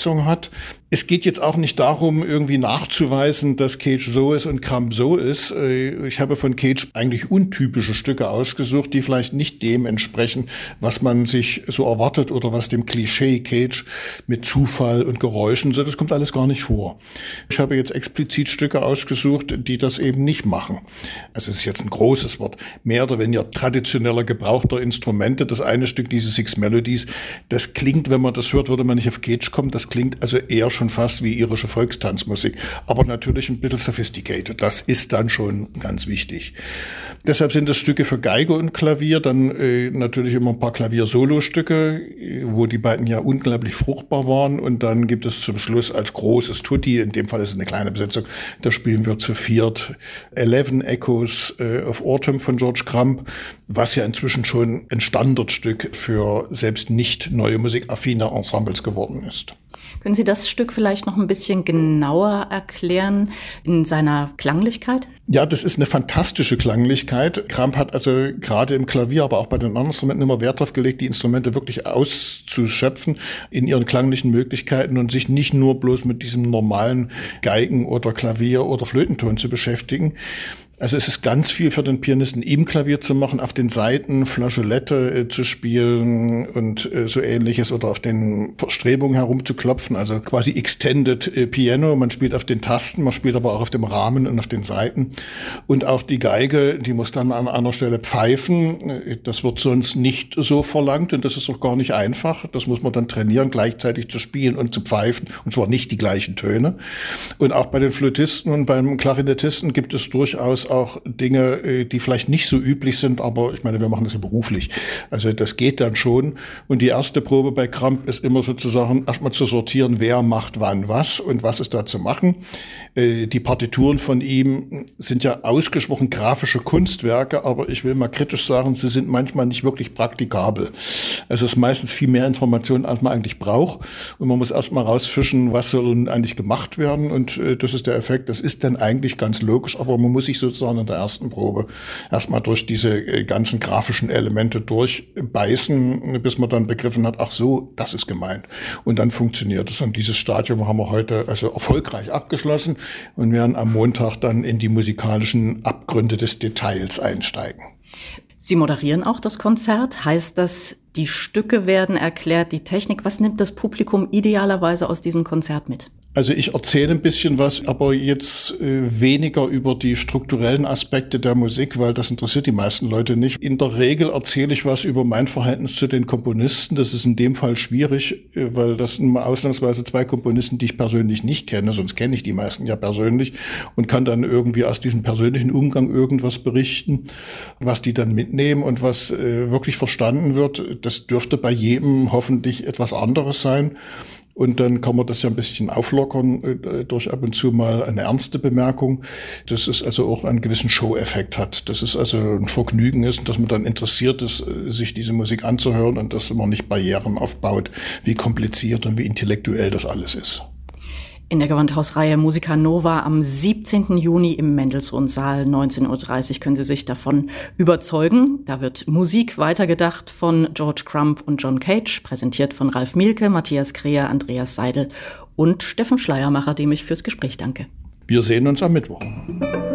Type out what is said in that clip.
Besetzung hat. Es geht jetzt auch nicht darum, irgendwie nachzuweisen, dass Cage so ist und Crump so ist. Ich habe von Cage eigentlich untypische Stücke ausgesucht, die vielleicht nicht dem entsprechen, was man sich so erwartet oder was dem Klischee Cage mit Zufall und Geräuschen so. Das kommt alles gar nicht vor. Ich habe jetzt explizit Stücke ausgesucht, die das eben nicht machen. Also es ist jetzt ein großes Wort. Mehr oder weniger traditioneller gebrauchter Instrumente. Das eine Stück, diese Six Melodies, das klingt, wenn man das hört, würde man nicht auf Cage kommen. Das klingt also eher schon fast wie irische Volkstanzmusik. Aber natürlich ein bisschen sophisticated. Das ist dann schon ganz wichtig. Deshalb sind das Stücke für Geige und Klavier, dann natürlich immer ein paar Klavier-Solo-Stücke, wo die beiden ja unglaublich fruchtbar waren. Und dann gibt es zum Schluss als großes Tutti, in dem Fall ist es eine kleine Besetzung, da spielen wir zu viert 11 Echoes of Autumn von George Crump, was ja inzwischen schon ein Standardstück für selbst nicht neue musikaffine Ensembles geworden ist. Können Sie das Stück vielleicht noch ein bisschen genauer erklären in seiner Klanglichkeit? Ja, das ist eine fantastische Klanglichkeit. Crump hat also gerade im Klavier, aber auch bei den anderen Instrumenten immer Wert darauf gelegt, die Instrumente wirklich auszuschöpfen in ihren klanglichen Möglichkeiten und sich nicht nur bloß mit diesem normalen Geigen- oder Klavier- oder Flötenton zu beschäftigen. Also es ist ganz viel für den Pianisten im Klavier zu machen, auf den Saiten Flageolette zu spielen und so Ähnliches oder auf den Verstrebungen herumzuklopfen, also quasi Extended Piano. Man spielt auf den Tasten, man spielt aber auch auf dem Rahmen und auf den Saiten. Und auch die Geige, die muss dann an einer Stelle pfeifen. Das wird sonst nicht so verlangt und das ist auch gar nicht einfach. Das muss man dann trainieren, gleichzeitig zu spielen und zu pfeifen, und zwar nicht die gleichen Töne. Und auch bei den Flötisten und beim Klarinettisten gibt es durchaus auch Dinge, die vielleicht nicht so üblich sind, aber ich meine, wir machen das ja beruflich. Also das geht dann schon. Und die erste Probe bei Crump ist immer sozusagen erstmal zu sortieren, wer macht wann was und was ist da zu machen. Die Partituren von ihm sind ja ausgesprochen grafische Kunstwerke, aber ich will mal kritisch sagen, sie sind manchmal nicht wirklich praktikabel. Es ist meistens viel mehr Information, als man eigentlich braucht. Und man muss erstmal rausfischen, was soll nun eigentlich gemacht werden. Und das ist der Effekt. Das ist dann eigentlich ganz logisch, aber man muss sich sozusagen in der ersten Probe erstmal durch diese ganzen grafischen Elemente durchbeißen, bis man dann begriffen hat, ach so, das ist gemeint. Und dann funktioniert es. Und dieses Stadium haben wir heute also erfolgreich abgeschlossen und werden am Montag dann in die musikalischen Abgründe des Details einsteigen. Sie moderieren auch das Konzert. Heißt das, die Stücke werden erklärt, die Technik? Was nimmt das Publikum idealerweise aus diesem Konzert mit? Also ich erzähle ein bisschen was, aber jetzt weniger über die strukturellen Aspekte der Musik, weil das interessiert die meisten Leute nicht. In der Regel erzähle ich was über mein Verhältnis zu den Komponisten. Das ist in dem Fall schwierig, weil das sind ausnahmsweise zwei Komponisten, die ich persönlich nicht kenne. Sonst kenne ich die meisten ja persönlich und kann dann irgendwie aus diesem persönlichen Umgang irgendwas berichten, was die dann mitnehmen und was wirklich verstanden wird. Das dürfte bei jedem hoffentlich etwas anderes sein. Und dann kann man das ja ein bisschen auflockern durch ab und zu mal eine ernste Bemerkung, dass es also auch einen gewissen Show-Effekt hat. Dass es also ein Vergnügen ist und dass man dann interessiert ist, sich diese Musik anzuhören und dass man nicht Barrieren aufbaut, wie kompliziert und wie intellektuell das alles ist. In der Gewandhausreihe Musica Nova am 17. Juni im Mendelssohn-Saal 19.30 Uhr können Sie sich davon überzeugen. Da wird Musik weitergedacht von George Crump und John Cage, präsentiert von Ralf Mielke, Matthias Kreher, Andreas Seidel und Steffen Schleiermacher, dem ich fürs Gespräch danke. Wir sehen uns am Mittwoch.